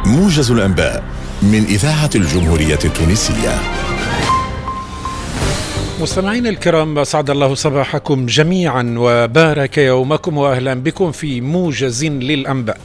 موجز الأنباء من إذاعة الجمهورية التونسية. مستمعين الكرام، أسعد الله صباحكم جميعا وبارك يومكم، وأهلا بكم في موجز للأنباء.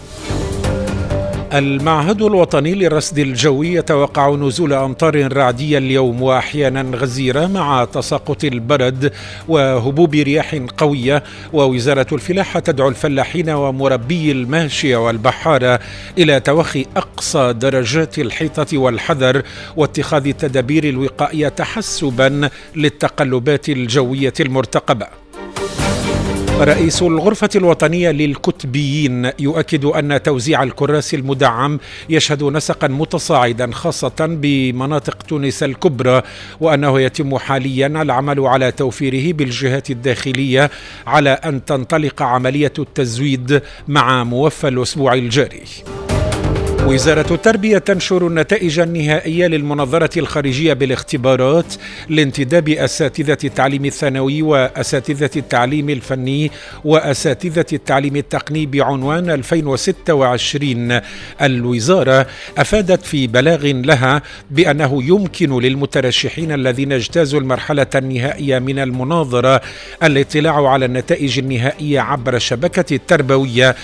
المعهد الوطني للرصد الجوي يتوقع نزول أمطار رعدية اليوم وأحيانا غزيرة مع تساقط البرد وهبوب رياح قوية، ووزارة الفلاحة تدعو الفلاحين ومربي الماشية والبحارة إلى توخي أقصى درجات الحيطة والحذر واتخاذ التدابير الوقائية تحسبا للتقلبات الجوية المرتقبة. رئيس الغرفة الوطنية للكتبيين يؤكد أن توزيع الكراس المدعم يشهد نسقا متصاعدا خاصة بمناطق تونس الكبرى، وأنه يتم حاليا العمل على توفيره بالجهات الداخلية على أن تنطلق عملية التزويد مع موفى الأسبوع الجاري. وزارة التربية تنشر النتائج النهائية للمنظرة الخارجية بالاختبارات لانتداب أساتذة التعليم الثانوي وأساتذة التعليم الفني وأساتذة التعليم التقني بعنوان 2026. الوزارة أفادت في بلاغ لها بأنه يمكن للمترشحين الذين اجتازوا المرحلة النهائية من المناظرة الاطلاع على النتائج النهائية عبر شبكة التربوية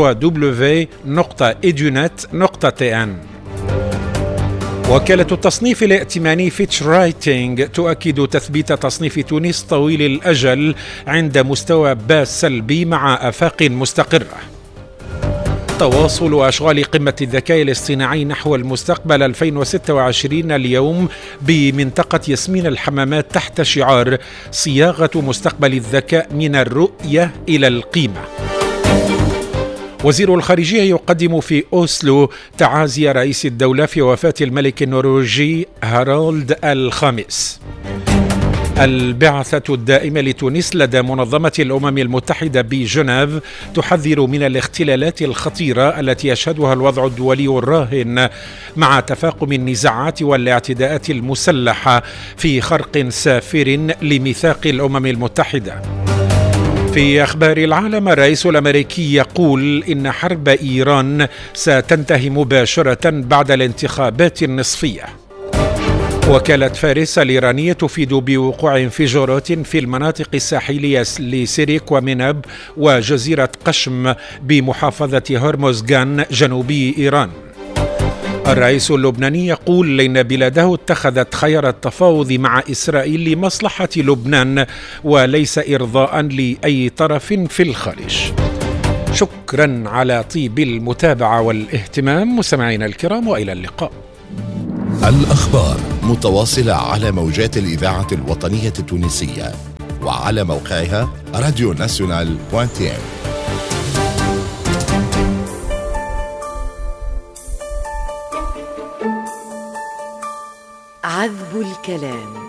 www.edunet.tn. وكالة التصنيف الائتماني فيتش رايتنج تؤكد تثبيت تصنيف تونس طويل الأجل عند مستوى B سلبي مع آفاق مستقرة. تواصل أشغال قمة الذكاء الاصطناعي نحو المستقبل 2026 اليوم بمنطقة ياسمين الحمامات تحت شعار صياغة مستقبل الذكاء من الرؤية إلى القيمة. وزير الخارجية يقدم في أوسلو تعازي رئيس الدولة في وفاة الملك النرويجي هارولد الخامس. البعثة الدائمة لتونس لدى منظمة الأمم المتحدة بجنيف تحذر من الاختلالات الخطيرة التي يشهدها الوضع الدولي الراهن مع تفاقم النزاعات والاعتداءات المسلحة في خرق سافر لميثاق الأمم المتحدة. في أخبار العالم، الرئيس الأمريكي يقول إن حرب إيران ستنتهي مباشرة بعد الانتخابات النصفية. وكالة فارس الإيرانية تفيد بوقوع انفجارات في المناطق الساحلية لسيريك ومناب وجزيرة قشم بمحافظة هرمزغان جنوبي إيران. الرئيس اللبناني يقول إن بلاده اتخذت خيار التفاوض مع إسرائيل لمصلحة لبنان وليس إرضاء لأي طرف في الخارج. شكرا على طيب المتابعة والاهتمام مستمعينا الكرام، وإلى اللقاء. الأخبار متواصلة على موجات الإذاعة الوطنية التونسية وعلى موقعها radionational.tn. عذب الكلام.